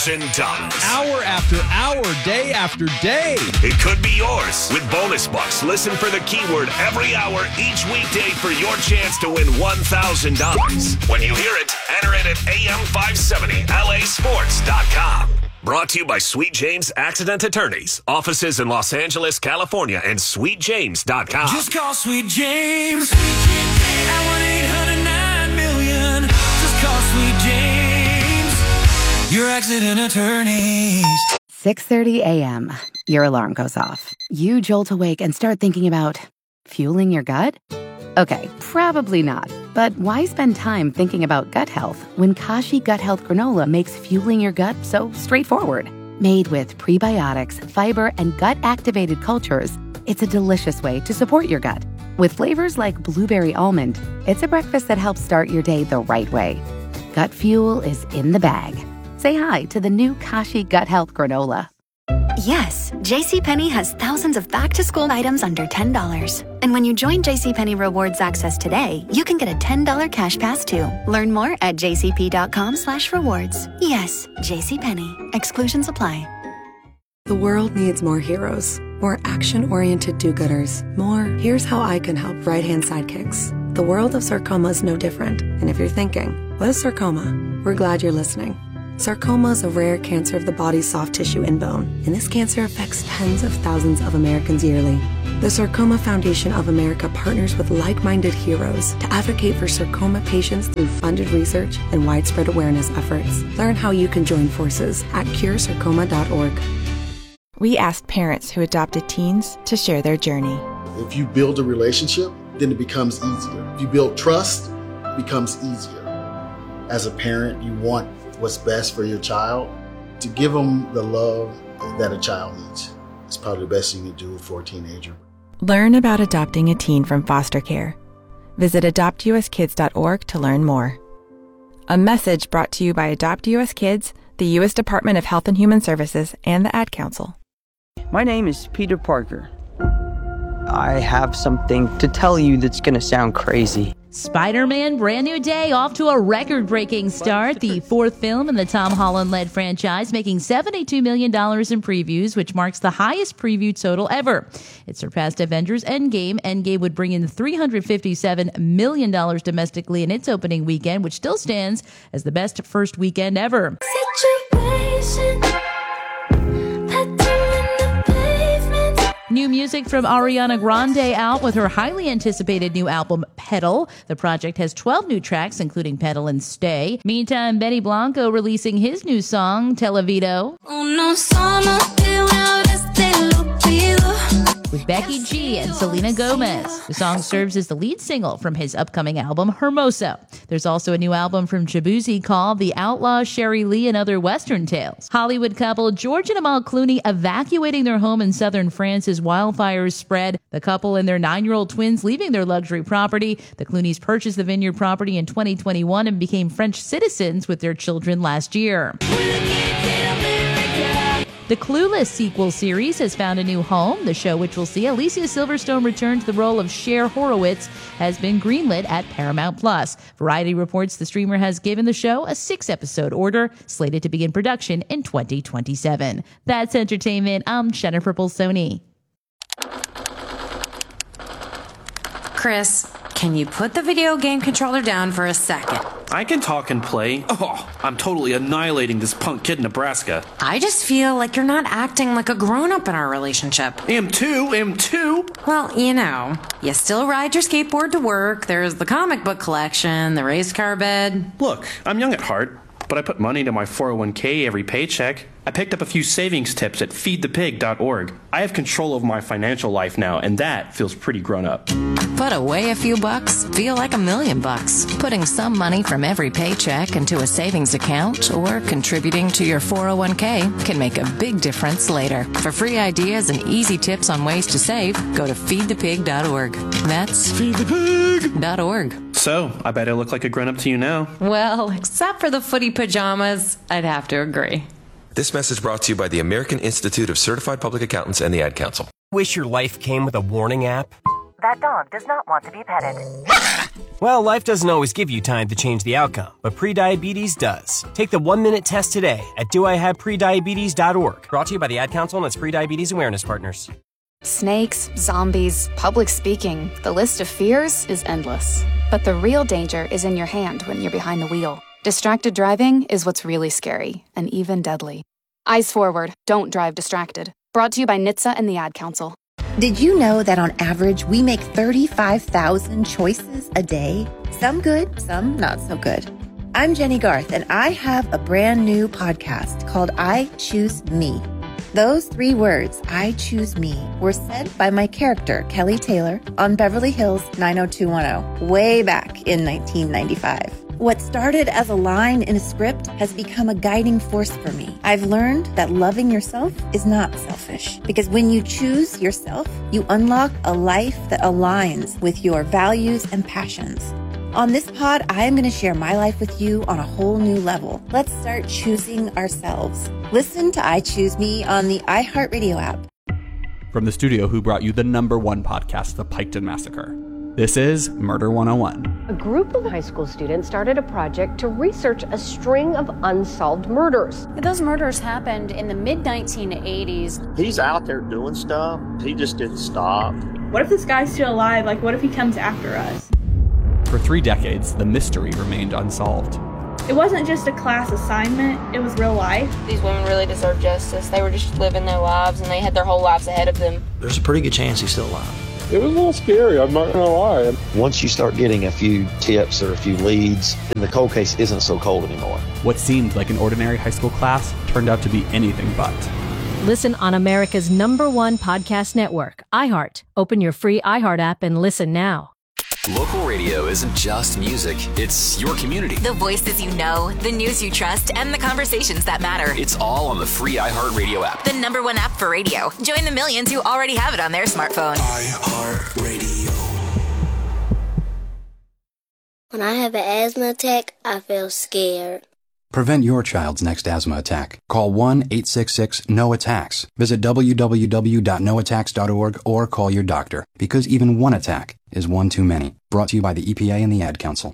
Tons. Hour after hour, day after day. It could be yours. With bonus bucks, listen for the keyword every hour each weekday for your chance to win $1,000. When you hear it, enter it at AM570LAsports.com. Brought to you by Sweet James Accident Attorneys. Offices in Los Angeles, California, and sweetjames.com. Just call Sweet James at 1-800-9-million. Just call Sweet James, your accident attorneys. 6:30 a.m. Your alarm goes off. You jolt awake and start thinking about fueling your gut? Okay, probably not. But why spend time thinking about gut health when Kashi Gut Health Granola makes fueling your gut so straightforward? Made with prebiotics, fiber, and gut-activated cultures, it's a delicious way to support your gut. With flavors like blueberry almond, it's a breakfast that helps start your day the right way. Gut fuel is in the bag. Say hi to the new Kashi Gut Health Granola. Yes, JCPenney has thousands of back-to-school items under $10. And when you join JCPenney Rewards Access today, you can get a $10 cash pass too. Learn more at jcp.com/rewards. Yes, JCPenney. Exclusions apply. The world needs more heroes, more action-oriented do-gooders, more here's how I can help right-hand sidekicks. The world of sarcoma is no different. And if you're thinking, what is sarcoma? We're glad you're listening. Sarcoma is a rare cancer of the body's soft tissue and bone, and this cancer affects tens of thousands of Americans yearly. The Sarcoma Foundation of America partners with like-minded heroes to advocate for sarcoma patients through funded research and widespread awareness efforts. Learn how you can join forces at curesarcoma.org. We asked parents who adopted teens to share their journey. If you build a relationship, then it becomes easier. If you build trust, it becomes easier. As a parent, you want what's best for your child. To give them the love that a child needs. It's probably the best thing you can do for a teenager. Learn about adopting a teen from foster care. Visit adoptuskids.org to learn more. A message brought to you by Adopt US Kids, the U.S. Department of Health and Human Services, and the Ad Council. My name is Peter Parker. I have something to tell you that's going to sound crazy. Spider-Man Brand New Day off to a record-breaking start. The fourth film in the Tom Holland-led franchise, making $72 million in previews, which marks the highest preview total ever. It surpassed Avengers Endgame. Endgame would bring in $357 million domestically in its opening weekend, which still stands as the best first weekend ever. New music from Ariana Grande out with her highly anticipated new album, Petal. The project has 12 new tracks, including Petal and Stay. Meantime, Benny Blanco releasing his new song, Televido. With Becky G and Selena Gomez. The song serves as the lead single from his upcoming album, Hermoso. There's also a new album from Shabuzi called The Outlaw, Sherry Lee, and Other Western Tales. Hollywood couple George and Amal Clooney evacuating their home in southern France as wildfires spread. The couple and their 9-year-old twins leaving their luxury property. The Clooneys purchased the vineyard property in 2021 and became French citizens with their children last year. The Clueless sequel series has found a new home. The show, which will see Alicia Silverstone return to the role of Cher Horowitz, has been greenlit at Paramount+. Variety reports the streamer has given the show a 6-episode order, slated to begin production in 2027. That's entertainment. I'm Jennifer Bolsoni. Chris, can you put the video game controller down for a second? I can talk and play. Oh, I'm totally annihilating this punk kid in Nebraska. I just feel like you're not acting like a grown-up in our relationship. Am too. Well, you still ride your skateboard to work. There's the comic book collection, the race car bed. Look, I'm young at heart, but I put money into my 401k every paycheck. I picked up a few savings tips at feedthepig.org. I have control over my financial life now, and that feels pretty grown up. Put away a few bucks, feel like $1 million. Putting some money from every paycheck into a savings account or contributing to your 401k can make a big difference later. For free ideas and easy tips on ways to save, go to feedthepig.org. That's feedthepig.org. So, I bet I look like a grown-up to you now. Well, except for the footy pajamas, I'd have to agree. This message brought to you by the American Institute of Certified Public Accountants and the Ad Council. Wish your life came with a warning app? That dog does not want to be petted. Well, life doesn't always give you time to change the outcome, but prediabetes does. Take the 1-minute test today at doihaveprediabetes.org. Brought to you by the Ad Council and its Prediabetes Awareness Partners. Snakes, zombies, public speaking. The list of fears is endless. But the real danger is in your hand when you're behind the wheel. Distracted driving is what's really scary and even deadly. Eyes forward, don't drive distracted. Brought to you by NHTSA and the Ad Council. Did you know that on average, we make 35,000 choices a day? Some good, some not so good. I'm Jenny Garth, and I have a brand new podcast called I Choose Me. Those 3 words, I choose me, were said by my character, Kelly Taylor, on Beverly Hills 90210, way back in 1995. What started as a line in a script has become a guiding force for me. I've learned that loving yourself is not selfish, because when you choose yourself, you unlock a life that aligns with your values and passions. On this pod, I am going to share my life with you on a whole new level. Let's start choosing ourselves. Listen to I Choose Me on the iHeartRadio app. From the studio who brought you the #1 podcast, The Piketon Massacre, this is Murder 101. A group of high school students started a project to research a string of unsolved murders. Those murders happened in the mid-1980s. He's out there doing stuff. He just didn't stop. What if this guy's still alive? Like, what if he comes after us? For 3 decades, the mystery remained unsolved. It wasn't just a class assignment, it was real life. These women really deserve justice. They were just living their lives, and they had their whole lives ahead of them. There's a pretty good chance he's still alive. It was a little scary, I'm not gonna lie. Once you start getting a few tips or a few leads, then the cold case isn't so cold anymore. What seemed like an ordinary high school class turned out to be anything but. Listen on America's #1 podcast network, iHeart. Open your free iHeart app and listen now. Local radio isn't just music, it's your community. The voices you know, the news you trust, and the conversations that matter. It's all on the free iHeartRadio app. The #1 app for radio. Join the millions who already have it on their smartphone. iHeartRadio. When I have an asthma attack, I feel scared. Prevent your child's next asthma attack. Call 1-866-NO-ATTACKS. Visit www.noattacks.org or call your doctor, because even one attack is one too many. Brought to you by the EPA and the Ad Council.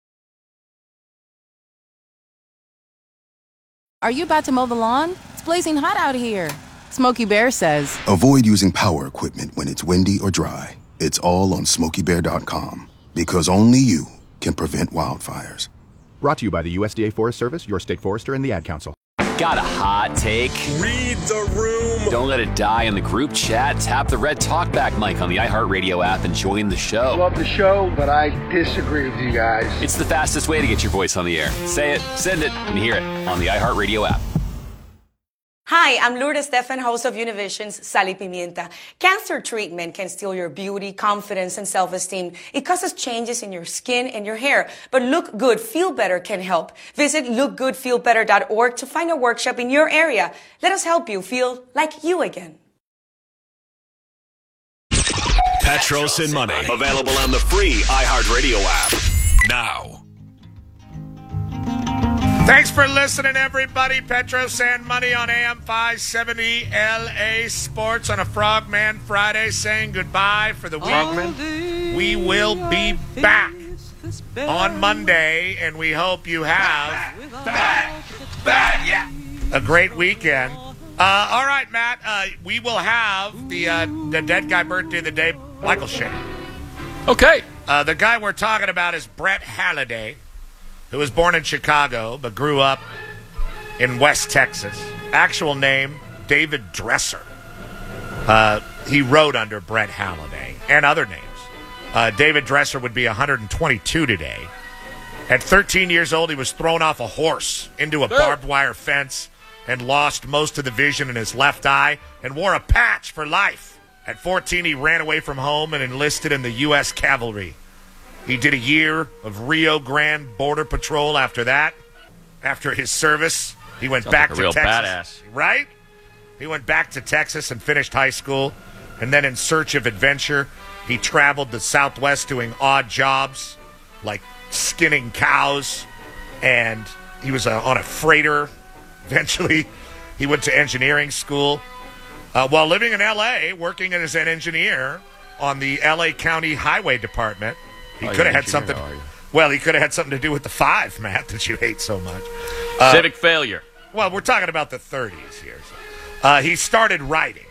Are you about to mow the lawn? It's blazing hot out here. Smokey Bear says, avoid using power equipment when it's windy or dry. It's all on SmokeyBear.com, because only you can prevent wildfires. Brought to you by the USDA Forest Service, your state forester, and the Ad Council. Got a hot take? Read the room. Don't let it die in the group chat. Tap the red talkback mic on the iHeartRadio app and join the show. I love the show, but I disagree with you guys. It's the fastest way to get your voice on the air. Say it, send it, and hear it on the iHeartRadio app. Hi, I'm Lourdes Stefan, host of Univision's Sal y Pimienta. Cancer treatment can steal your beauty, confidence, and self-esteem. It causes changes in your skin and your hair. But Look Good, Feel Better can help. Visit lookgoodfeelbetter.org to find a workshop in your area. Let us help you feel like you again. Petros and Money. Available on the free iHeartRadio app. Now. Thanks for listening, everybody. Petros and Money on AM 570 LA Sports on a Frogman Friday, saying goodbye for the week. We will be back on Monday, and we hope you have a great weekend. All right, Matt, we will have the dead guy birthday of the day, Michael Shea. Okay. The guy we're talking about is Brett Halliday, who was born in Chicago but grew up in West Texas. Actual name, David Dresser. He wrote under Brett Halliday and other names. David Dresser would be 122 today. At 13 years old, he was thrown off a horse into a barbed wire fence and lost most of the vision in his left eye and wore a patch for life. At 14, he ran away from home and enlisted in the U.S. Cavalry. He did a year of Rio Grande Border Patrol after that. After his service, he went back to Texas. Badass. Right? He went back to Texas and finished high school. And then in search of adventure, he traveled the Southwest doing odd jobs like skinning cows. And he was on a freighter. Eventually, he went to engineering school. While living in L.A., working as an engineer, on the L.A. County Highway Department. He could have had something. Well, he could have had something to do with the 5, Matt, that you hate so much. Civic failure. Well, we're talking about the 30s here. So. He started writing.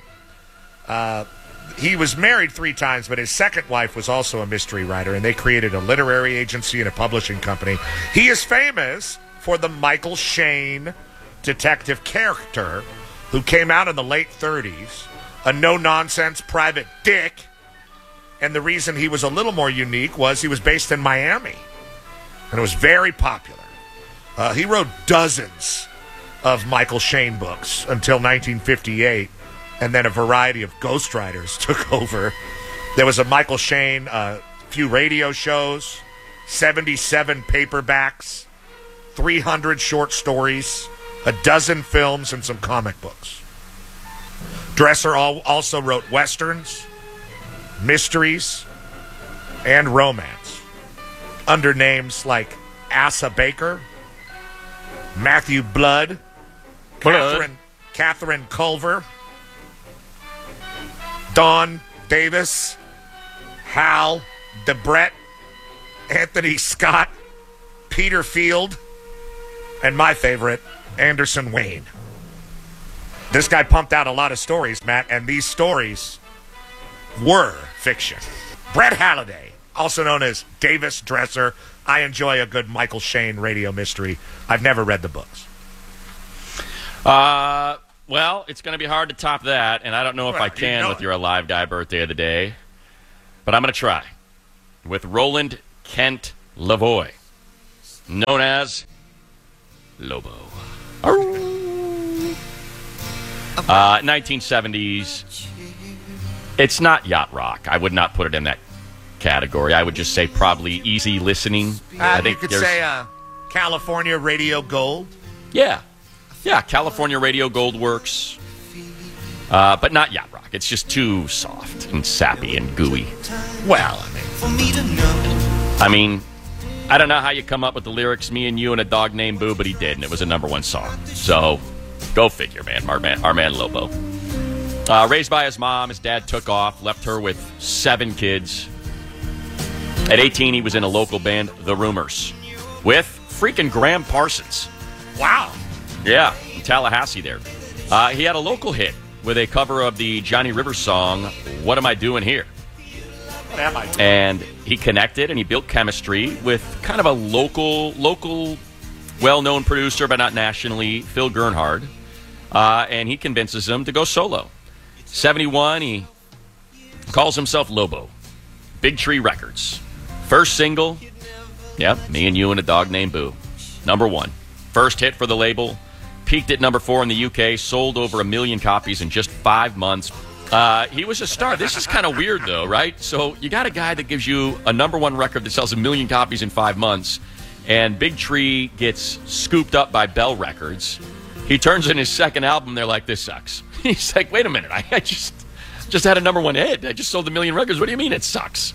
He was married 3 times, but his second wife was also a mystery writer, and they created a literary agency and a publishing company. He is famous for the Michael Shayne detective character who came out in the late 30s, a no-nonsense private dick, and the reason he was a little more unique was he was based in Miami, and it was very popular. He wrote dozens of Michael Shayne books until 1958, and then a variety of ghostwriters took over. There was a Michael Shayne, few radio shows, 77 paperbacks, 300 short stories, a dozen films, and some comic books. Dresser also wrote westerns, mysteries, and romance under names like Asa Baker, Matthew Blood, Catherine Culver, Don Davis, Hal DeBrett, Anthony Scott, Peter Field, and my favorite, Anderson Wayne. This guy pumped out a lot of stories, Matt, and these stories were fiction. Brett Halliday, also known as Davis Dresser. I enjoy a good Michael Shayne radio mystery. I've never read the books. Well, it's going to be hard to top that, and I don't know if I can with your Alive Guy birthday of the day, but I'm going to try. With Roland Kent Lavoie, known as Lobo. 1970s. It's not yacht rock. I would not put it in that category. I would just say probably easy listening. I think you could say California Radio Gold. Yeah, California Radio Gold works, but not yacht rock. It's just too soft and sappy and gooey. Well, I mean, I don't know how you come up with the lyrics, me and you and a dog named Boo, but he did, and it was a #1 song. So, go figure, man. Our man Lobo. Raised by his mom, his dad took off, left her with 7 kids. At 18, he was in a local band, The Rumors, with freaking Graham Parsons. Wow. Yeah, in Tallahassee there. He had a local hit with a cover of the Johnny Rivers song, What Am I Doing Here? What am I doing? And he connected and he built chemistry with kind of a local, well-known producer, but not nationally, Phil Gernhard. And he convinces him to go solo. 71, he calls himself Lobo. Big Tree Records. First single, Me and You and a Dog Named Boo. #1. First hit for the label. Peaked at #4 in the UK. Sold over 1 million copies in just 5 months. He was a star. This is kind of weird, though, right? So you got a guy that gives you a #1 record that sells 1 million copies in 5 months, and Big Tree gets scooped up by Bell Records. He turns in his second album. They're like, this sucks. He's like, wait a minute. I just had a #1 hit. I just sold 1 million records. What do you mean it sucks?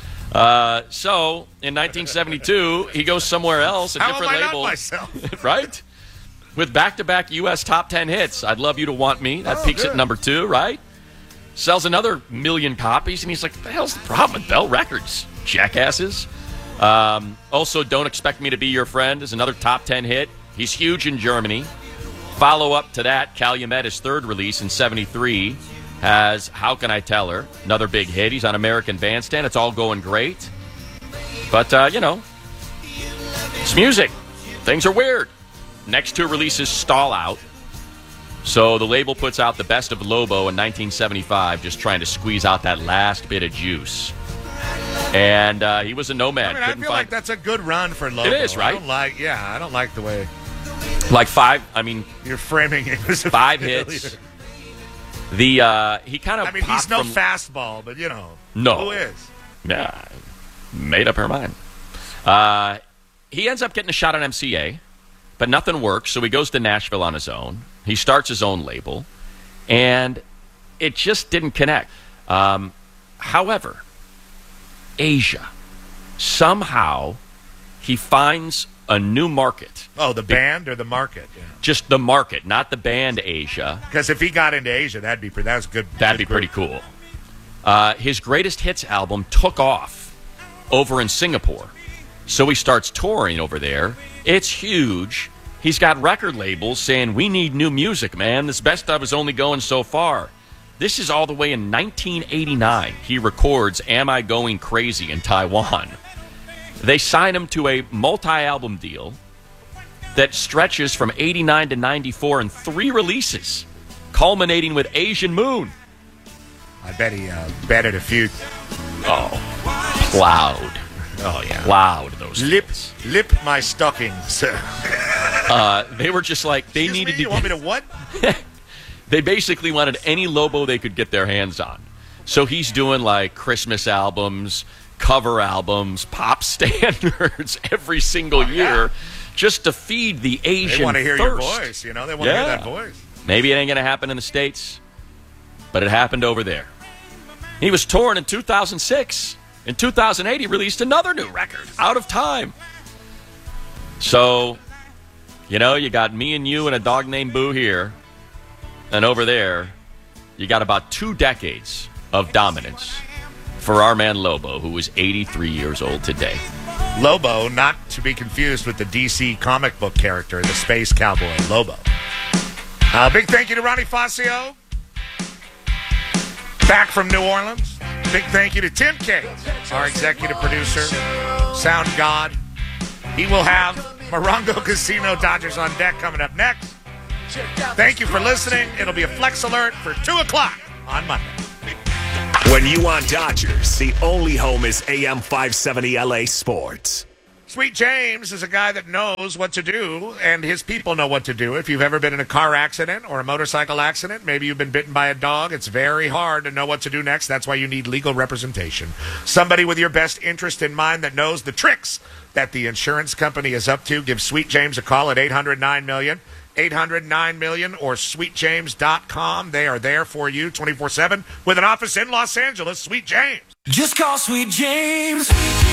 So in 1972, he goes somewhere else, a different label. Right? With back-to-back U.S. top 10 hits. I'd Love You to Want Me. That peaks at #2, right? Sells another 1 million copies, and he's like, what the hell's the problem with Bell Records? Jackasses. Also, Don't Expect Me to Be Your Friend is another top 10 hit. He's huge in Germany. Follow-up to that, Calumet, his third release in 73, has How Can I Tell Her? Another big hit. He's on American Bandstand. It's all going great. But, it's music. Things are weird. Next 2 releases stall out. So the label puts out the best of Lobo in 1975, just trying to squeeze out that last bit of juice. And he was a nomad. I feel like that's a good run for Lobo. It is, right? I don't like the way... Like 5, you're framing it as 5 hits. He kind of he's no fastball, but, No. Who is? Yeah, made up her mind. He ends up getting a shot on MCA, but nothing works, so he goes to Nashville on his own. He starts his own label, and it just didn't connect. However, Asia, somehow he finds a new market. Oh, the band or the market? Yeah. Just the market, not the band Asia. Because if he got into Asia, that's good. That'd be pretty cool. His greatest hits album took off over in Singapore. So he starts touring over there. It's huge. He's got record labels saying, we need new music, man. This best of is only going so far. This is all the way in 1989. He records Am I Going Crazy in Taiwan. They sign him to a multi-album deal that stretches from 89 to 94 in 3 releases, culminating with Asian Moon. I bet he betted a few. Oh, loud. Oh, yeah. Loud, those Lip my stockings. They were just like, they Excuse needed me, to... You want me to what? They basically wanted any Lobo they could get their hands on. So he's doing like Christmas albums, cover albums, pop standards every single year just to feed the Asian They want to hear thirst. your voice, you know? They want to hear that voice. Maybe it ain't going to happen in the States, but it happened over there. He was touring in 2006. In 2008, he released another new record, Out of Time. So, you know, you got me and you and a dog named Boo here. And over there, you got about 2 decades of dominance for our man Lobo, who is 83 years old today. Lobo, not to be confused with the DC comic book character, the space cowboy, Lobo. Big thank you to Ronnie Fascio, back from New Orleans. Big thank you to Tim K, our executive producer, sound god. He will have Morongo Casino Dodgers on deck coming up next. Thank you for listening. It'll be a Flex Alert for 2 o'clock on Monday. When you want Dodgers, the only home is AM 570 LA Sports. Sweet James is a guy that knows what to do, and his people know what to do. If you've ever been in a car accident or a motorcycle accident, maybe you've been bitten by a dog, it's very hard to know what to do next. That's why you need legal representation. Somebody with your best interest in mind that knows the tricks that the insurance company is up to. Give Sweet James a call at 800-9-MILLION. 800-9-MILLION or sweetjames.com. They are there for you 24/7 with an office in Los Angeles. Sweet James. Just call Sweet James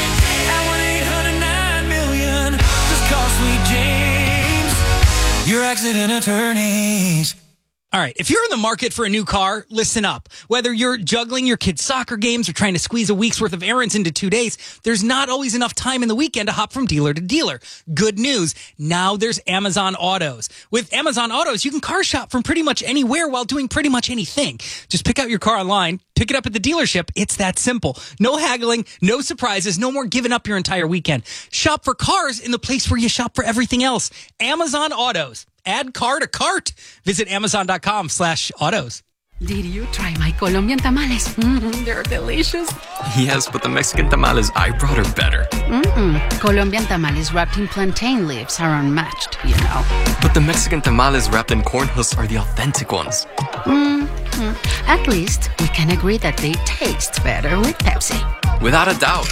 at 1-800-9-MILLION. Just call Sweet James, your accident attorneys. All right, if you're in the market for a new car, listen up. Whether you're juggling your kids' soccer games or trying to squeeze a week's worth of errands into 2 days, there's not always enough time in the weekend to hop from dealer to dealer. Good news, now there's Amazon Autos. With Amazon Autos, you can car shop from pretty much anywhere while doing pretty much anything. Just pick out your car online, pick it up at the dealership. It's that simple. No haggling, no surprises, no more giving up your entire weekend. Shop for cars in the place where you shop for everything else. Amazon Autos. Add car to cart. Visit Amazon.com/autos. Did you try my Colombian tamales? They're delicious. Yes, but the Mexican tamales I brought are better. Colombian tamales wrapped in plantain leaves are unmatched, you know. But the Mexican tamales wrapped in corn husks are the authentic ones. At least we can agree that they taste better with Pepsi. Without a doubt.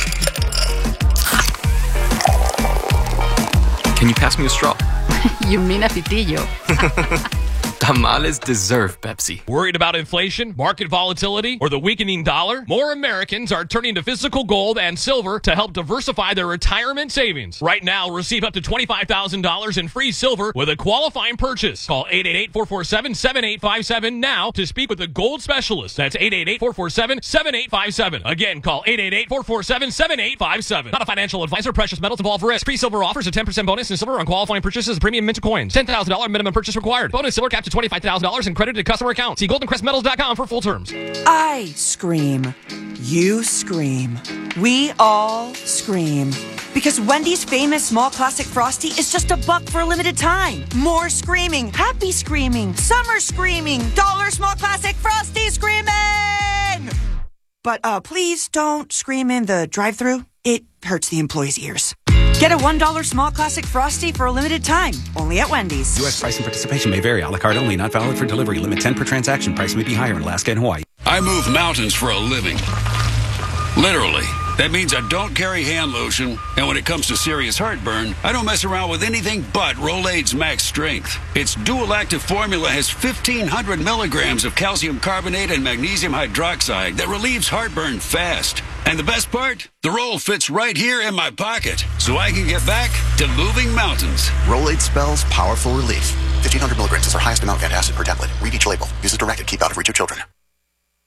Can you pass me a straw? You mean a pitillo. Tamales deserve Pepsi. Worried about inflation, market volatility, or the weakening dollar? More Americans are turning to physical gold and silver to help diversify their retirement savings. Right now, receive up to $25,000 in free silver with a qualifying purchase. Call 888-447-7857 now to speak with a gold specialist. That's 888-447-7857. Again, call 888-447-7857. Not a financial advisor. Precious metals involve risk. Free silver offers a 10% bonus in silver on qualifying purchases of premium mint coins. $10,000 minimum purchase required. Bonus silver capped to $25,000 and credited to customer account. See goldencrestmetals.com for full terms. I scream. You scream. We all scream. Because Wendy's famous small classic Frosty is just $1 for a limited time. More screaming. Happy screaming. Summer screaming. $1 small classic Frosty screaming! But please don't scream in the drive-thru. It hurts the employees' ears. Get a $1 small classic Frosty for a limited time. Only at Wendy's. U.S. price and participation may vary. A la carte only. Not valid for delivery. Limit 10 per transaction. Price may be higher in Alaska and Hawaii. I move mountains for a living. Literally. That means I don't carry hand lotion, and when it comes to serious heartburn, I don't mess around with anything but Rolaids Max Strength. Its dual-active formula has 1,500 milligrams of calcium carbonate and magnesium hydroxide that relieves heartburn fast. And the best part? The roll fits right here in my pocket, so I can get back to moving mountains. Rolaids spells powerful relief. 1,500 milligrams is our highest amount of antacid per tablet. Read each label. Use as directed. Keep out of reach of children.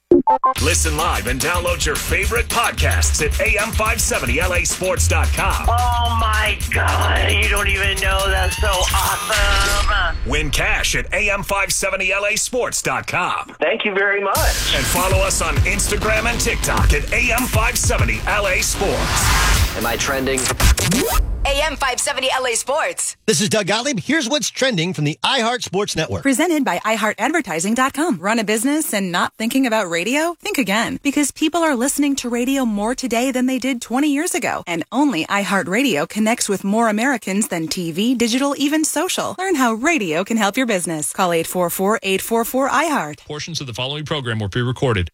Listen live and download your favorite podcasts at am570lasports.com. Oh my God, you don't even know, that's so awesome. Win cash at am570lasports.com. Thank you very much. And follow us on Instagram and TikTok at am570LA Sports. Am I trending? AM 570 LA Sports. This is Doug Gottlieb. Here's what's trending from the iHeart Sports Network. Presented by iHeartAdvertising.com. Run a business and not thinking about radio? Think again. Because people are listening to radio more today than they did 20 years ago. And only iHeartRadio connects with more Americans than TV, digital, even social. Learn how radio can help your business. Call 844-844-iHeart. Portions of the following program were pre-recorded.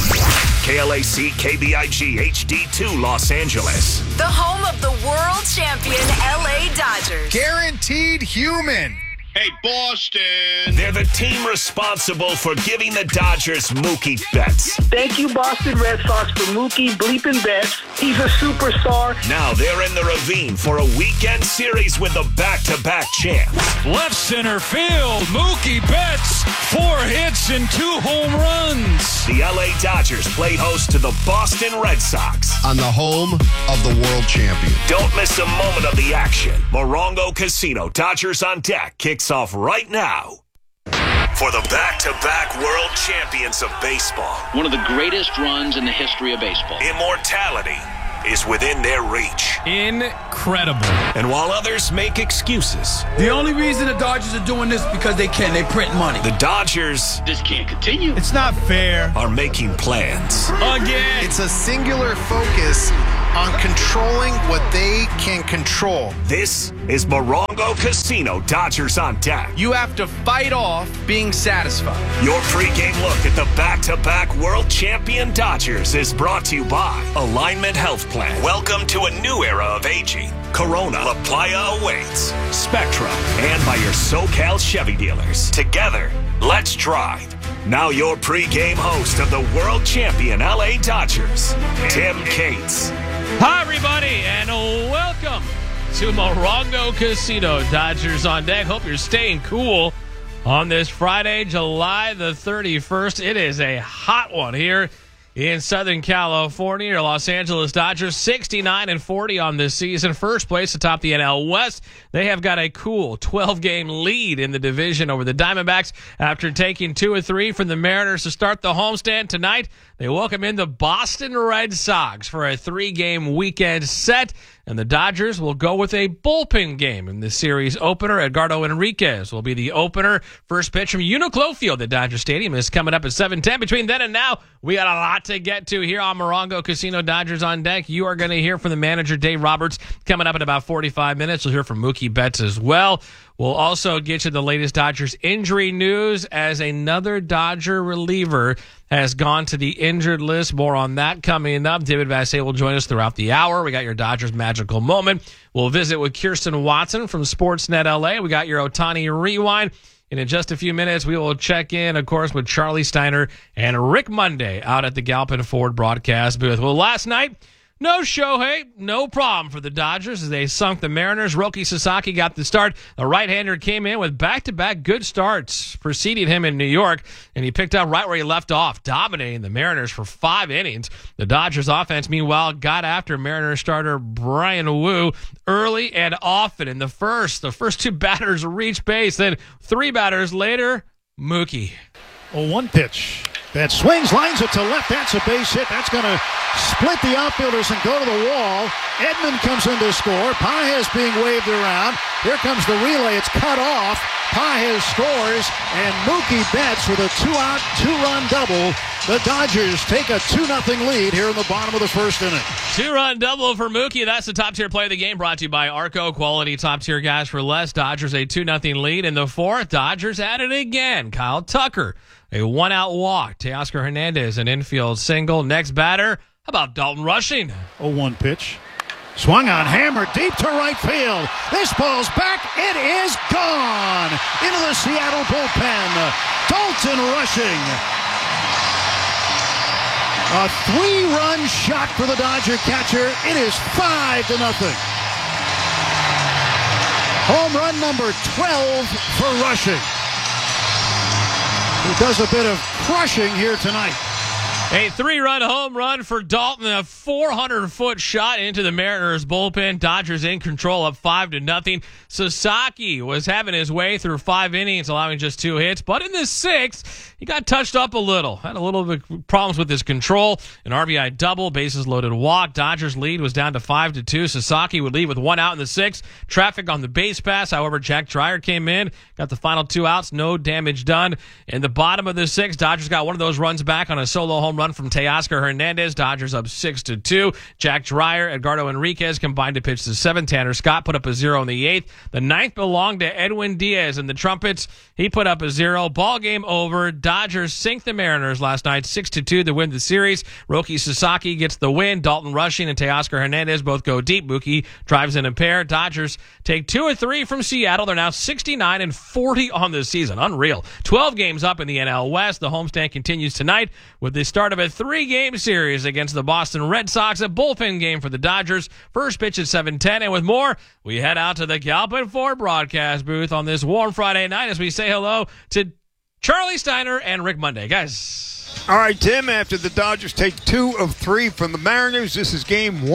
KLAC KBIG HD2 Los Angeles. The home of the world champion LA Dodgers. Guaranteed human. Hey, Boston. They're the team responsible for giving the Dodgers Mookie Betts. Thank you, Boston Red Sox, for Mookie bleeping Betts. He's a superstar. Now they're in the ravine for a weekend series with the back-to-back champs. Left center field, Mookie Betts, 4 hits and 2 home runs. The LA Dodgers played host to the Boston Red Sox. On the home of the world champion. Don't miss a moment of the action. Morongo Casino, Dodgers on Deck, kicks off right now for the back-to-back world champions of baseball. One of the greatest runs in the history of baseball. Immortality is within their reach. Incredible. And while others make excuses, The only reason the Dodgers are doing this is because they can. They print money. the Dodgers This can't continue. It's not fair. are making plans. Again. It's a singular focus on controlling what they can control. This is Morongo Casino, Dodgers on Deck. You have to fight off being satisfied. Your pregame look at the back-to-back world champion Dodgers is brought to you by Alignment Health Plan. Welcome to a new era of aging. Corona, La Playa awaits, Spectra, and by your SoCal Chevy dealers. Together, let's drive. Now your pregame host of the world champion LA Dodgers, Tim Cates. Hi, everybody, and welcome to Morongo Casino, Dodgers on Deck. Hope you're staying cool on this Friday, July the 31st. It is a hot one here in Southern California. Your Los Angeles Dodgers, 69-40 on this season. First place atop the NL West. They have got a cool 12-game lead in the division over the Diamondbacks after taking 2 of 3 from the Mariners to start the homestand tonight. They welcome in the Boston Red Sox for a 3-game weekend set. And the Dodgers will go with a bullpen game in the series opener. Edgardo Enriquez will be the opener. First pitch from Uniqlo Field at Dodger Stadium is coming up at 7:10. Between then and now, we got a lot to get to here on Morongo Casino, Dodgers on Deck. You are going to hear from the manager, Dave Roberts, coming up in about 45 minutes. You'll hear from Mookie Betts as well. We'll also get you the latest Dodgers injury news as another Dodger reliever has gone to the injured list. More on that coming up. David Vassegh will join us throughout the hour. We got your Dodgers magical moment. We'll visit with Kirsten Watson from Sportsnet LA. We got your Ohtani rewind. And in just a few minutes, we will check in, of course, with Charlie Steiner and Rick Monday out at the Galpin Ford broadcast booth. Well, last night, no Shohei, no problem for the Dodgers as they sunk the Mariners. Roki Sasaki got the start. The right-hander came in with back-to-back good starts preceding him in New York, and he picked up right where he left off, dominating the Mariners for 5 innings. The Dodgers offense, meanwhile, got after Mariners starter Brian Wu early and often in the first. The first 2 batters reached base, then 3 batters later, Mookie. 0-1 pitch. That swings, lines it to left. That's a base hit. That's going to split the outfielders and go to the wall. Edman comes in to score. Pages being waved around. Here comes the relay. It's cut off. Pages scores, and Mookie Betts with a 2-out, 2-run double. The Dodgers take a 2-0 lead here in the bottom of the first inning. 2-run double for Mookie. That's the top-tier play of the game, brought to you by Arco. Quality top-tier guys for less. Dodgers a 2-0 lead in the fourth. Dodgers at it again. Kyle Tucker, a 1-out walk. Teoscar Hernandez, an infield single. Next batter, how about Dalton Rushing? 0-1 pitch. Swung on, hammer deep to right field. This ball's back. It is gone into the Seattle bullpen. Dalton Rushing. A 3-run shot for the Dodger catcher. It is 5-0. Home run number 12 for Rushing. He does a bit of crushing here tonight. A 3-run home run for Dalton, a 400-foot shot into the Mariners bullpen. Dodgers in control up 5-0. Sasaki was having his way through 5 innings, allowing just 2 hits. But in the 6th, he got touched up a little. Had a little bit of problems with his control. An RBI double, bases loaded walk. Dodgers lead was down to 5-2. Sasaki would lead with 1 out in the 6th. Traffic on the base pass. However, Jack Dreyer came in, got the final 2 outs. No damage done. In the bottom of the 6th, Dodgers got one of those runs back on a solo home run from Teoscar Hernandez. Dodgers up 6-2. Jack Dreyer, Edgardo Enriquez combined to pitch the 7th. Tanner Scott put up a 0 in the 8th. The 9th belonged to Edwin Diaz and the Trumpets. He put up a 0. Ball game over. Dodgers sink the Mariners last night 6-2 to win the series. Roki Sasaki gets the win. Dalton Rushing and Teoscar Hernandez both go deep. Mookie drives in a pair. Dodgers take 2 of 3 from Seattle. They're now 69-40 on the season. Unreal. 12 games up in the NL West. The homestand continues tonight with the start of a 3-game series against the Boston Red Sox. A bullpen game for the Dodgers. First pitch at 7:10. And with more, we head out to the Galpin Ford broadcast booth on this warm Friday night as we say hello to Charlie Steiner and Rick Monday. Guys. All right, Tim, after the Dodgers take 2 of 3 from the Mariners, this is game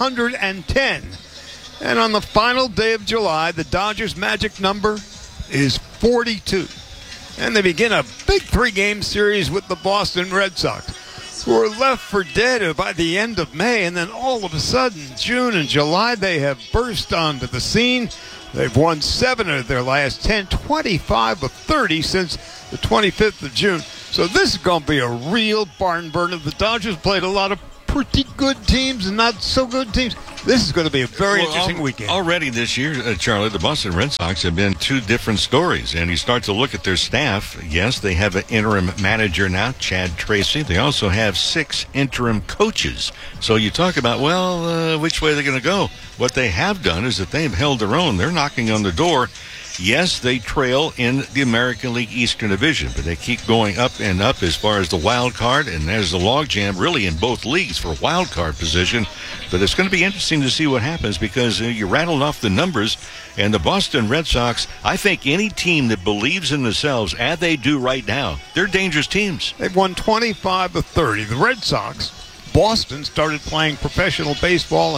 110. And on the final day of July, the Dodgers' magic number is 42. And they begin a big 3-game series with the Boston Red Sox, who are left for dead by the end of May. And then all of a sudden, June and July, they have burst onto the scene. They've won 7 of their last 10, 25 of 30 since the 25th of June. So this is going to be a real barn burner. The Dodgers played a lot of pretty good teams and not so good teams. This is going to be a very interesting weekend. Already this year, Charlie, the Boston Red Sox have been 2 different stories. And you start to look at their staff. Yes, they have an interim manager now, Chad Tracy. They also have 6 interim coaches. So you talk about, which way they're going to go. What they have done is that they've held their own. They're knocking on the door. Yes, they trail in the American League Eastern Division, but they keep going up and up as far as the wild card, and there's the logjam really in both leagues for wild card position. But it's going to be interesting to see what happens because you rattled off the numbers, and the Boston Red Sox, I think any team that believes in themselves, as they do right now, they're dangerous teams. They've won 25 of 30. The Red Sox, Boston started playing professional baseball in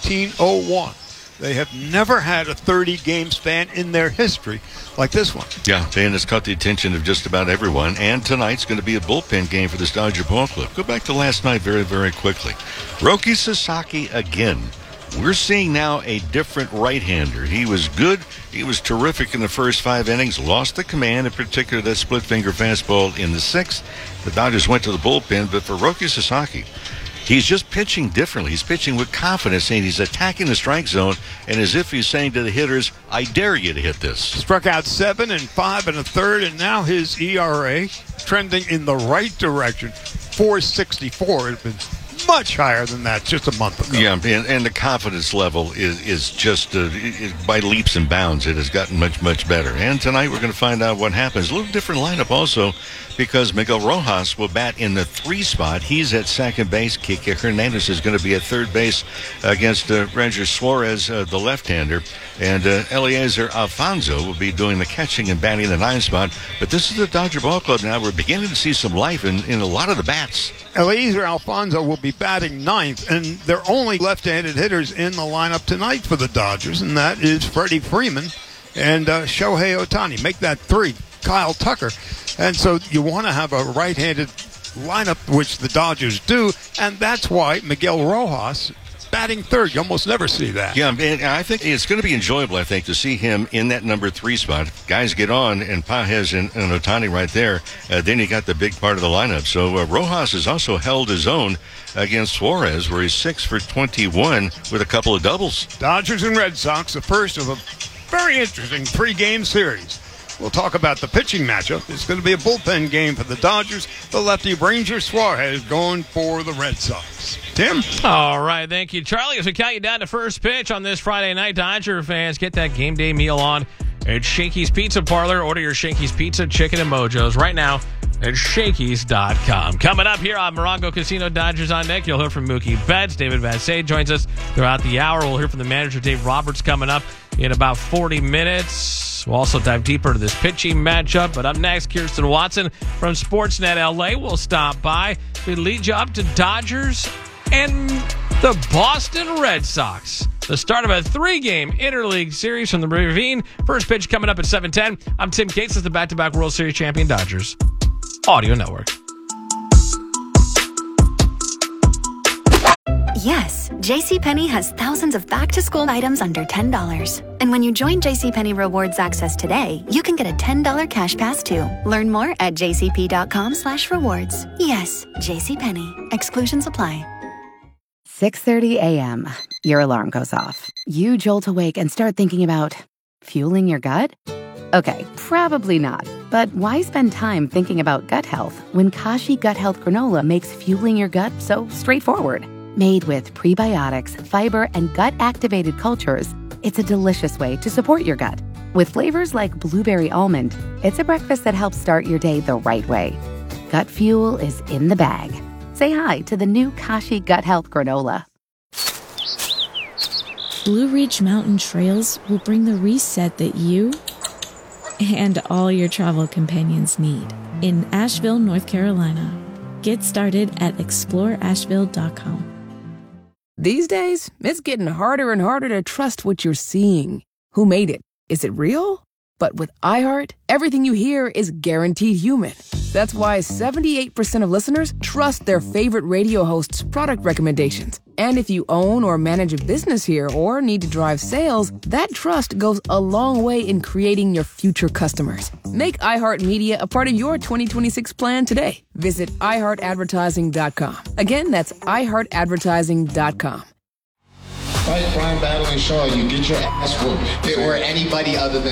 1901. They have never had a 30-game span in their history like this one. Yeah, and it's caught the attention of just about everyone. And tonight's going to be a bullpen game for this Dodger ball club. Go back to last night very, very quickly. Roki Sasaki again. We're seeing now a different right-hander. He was good. He was terrific in the first 5 innings. Lost the command, in particular that split-finger fastball in the 6th. The Dodgers went to the bullpen. But for Roki Sasaki, he's just pitching differently. He's pitching with confidence, and he's attacking the strike zone, and as if he's saying to the hitters, I dare you to hit this. Struck out 7 and 5 1/3, and now his ERA trending in the right direction, 4.64. It's been much higher than that just a month ago. Yeah, and the confidence level is just by leaps and bounds. It has gotten much, much better. And tonight we're going to find out what happens. A little different lineup also because Miguel Rojas will bat in the 3 spot. He's at second base. Kike Hernandez is going to be at third base against Ranger Suarez, the left-hander. And Eliezer Alfonso will be doing the catching and batting in the 9 spot. But this is the Dodger ball club now. We're beginning to see some life in a lot of the bats. Eliezer Alfonso will be batting 9th, and there are only left-handed hitters in the lineup tonight for the Dodgers, and that is Freddie Freeman and Shohei Ohtani. Make that 3. Kyle Tucker. And so you want to have a right-handed lineup, which the Dodgers do, and that's why Miguel Rojas batting 3rd. You almost never see that. Yeah, and I think it's going to be enjoyable, I think, to see him in that number 3 spot. Guys get on, and Pages and Ohtani right there. Then you got the big part of the lineup. So Rojas has also held his own against Suarez, where he's 6 for 21 with a couple of doubles. Dodgers and Red Sox, the first of a very interesting 3-game series. We'll talk about the pitching matchup. It's going to be a bullpen game for the Dodgers. The lefty Ranger Suarez going for the Red Sox. Tim? All right, thank you, Charlie. As we count you down to first pitch on this Friday night, Dodger fans, get that game day meal on at Shakey's Pizza Parlor. Order your Shakey's Pizza, Chicken, and Mojos right now at Shakey's.com. Coming up here on Morongo Casino, Dodgers on deck, you'll hear from Mookie Betts. David Vassegh joins us throughout the hour. We'll hear from the manager, Dave Roberts, coming up. in about 40 minutes. We'll also dive deeper into this pitching matchup. But up next, Kirsten Watson from Sportsnet LA will stop by. We lead you up to Dodgers and the Boston Red Sox. The start of a 3-game interleague series from the Ravine. First pitch coming up at 7:10. I'm Tim Cates. This is the back-to-back World Series champion Dodgers Audio Network. Yes, JCPenney has thousands of back-to-school items under $10. And when you join JCPenney Rewards Access today, you can get a $10 cash pass too. Learn more at jcp.com/rewards. Yes, JCPenney. Exclusions apply. 6:30 a.m. Your alarm goes off. You jolt awake and start thinking about fueling your gut? Okay, probably not. But why spend time thinking about gut health when Kashi Gut Health Granola makes fueling your gut so straightforward? Made with prebiotics, fiber, and gut-activated cultures, it's a delicious way to support your gut. With flavors like blueberry almond, it's a breakfast that helps start your day the right way. Gut fuel is in the bag. Say hi to the new Kashi Gut Health Granola. Blue Ridge Mountain Trails will bring the reset that you and all your travel companions need in Asheville, North Carolina. Get started at exploreasheville.com. These days, it's getting harder and harder to trust what you're seeing. Who made it? Is it real? But with iHeart, everything you hear is guaranteed human. That's why 78% of listeners trust their favorite radio host's product recommendations. And if you own or manage a business here or need to drive sales, that trust goes a long way in creating your future customers. Make iHeartMedia a part of your 2026 plan today. Visit iHeartAdvertising.com. Again, that's iHeartAdvertising.com. Fight crime, battle, and show you get your ass whooped. If it were anybody other than